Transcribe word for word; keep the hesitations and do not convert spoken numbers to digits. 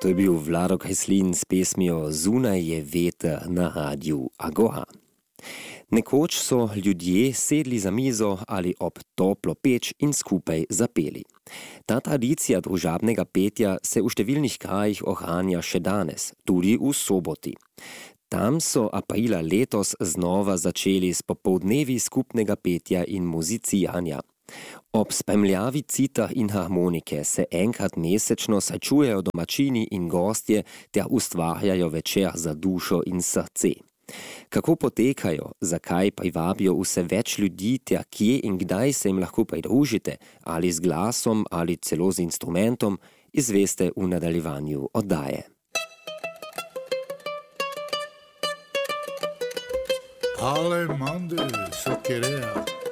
To je bil Vlado Kreslin s pesmijo Zunaj je veter na radiu Agora. Nekoč so ljudje sedli za mizo ali ob toplo peč in skupaj zapeli. Ta tradicija družabnega petja se v številnih krajih ohranja še danes, tudi v Soboti. Tam so aprila letos znova začeli s popoldnevi skupnega petja in muziciranja. Ob spremljavi citar in harmonike se enkrat mesečno srečujejo domačini in gostje ter ustvarjajo večer za dušo in srce. Kako potekajo, zakaj privabijo vse več ljudi ter kje in kdaj se jim lahko pridružite, ali z glasom ali celo z instrumentom, izveste v nadaljevanju oddaje. Ale mande, so kereja.